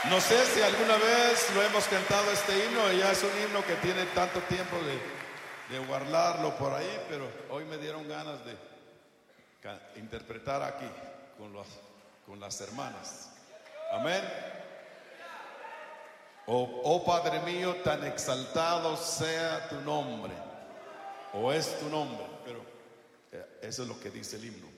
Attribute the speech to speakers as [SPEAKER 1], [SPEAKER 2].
[SPEAKER 1] No sé si alguna vez lo hemos cantado este himno, y ya es un himno que tiene tanto tiempo de guardarlo por ahí, pero hoy me dieron ganas de interpretar aquí con las hermanas. Amén. Oh Padre mío, tan exaltado sea tu nombre, o es tu nombre, pero eso es lo que dice el himno.